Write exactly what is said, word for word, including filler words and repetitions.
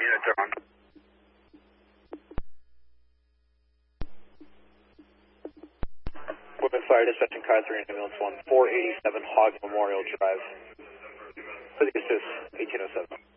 units are on. Women Fire Dispatching Car three ambulance one, four eighty-seven Hog Memorial Drive. For the assist, eighteen oh seven.